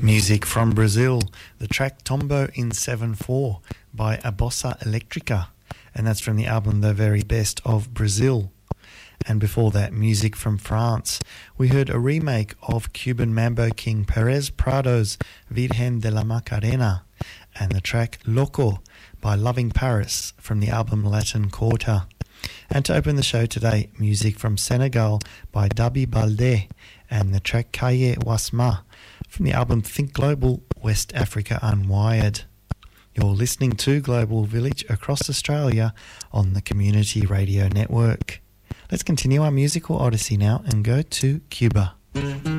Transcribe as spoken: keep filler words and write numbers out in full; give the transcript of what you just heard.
Music from Brazil, the track Tombo in seven four by A Bossa Electrica, and that's from the album The Very Best of Brazil. And before that, music from France. We heard a remake of Cuban Mambo King Perez Prado's Virgen de la Macarena, and the track Loco by Loving Paris from the album Latin Quarter. And to open the show today, music from Senegal by Dabi Balde and the track Kaye Wasma from the album Think Global, West Africa Unwired. You're listening to Global Village across Australia on the Community Radio Network. Let's continue our musical odyssey now and go to Cuba.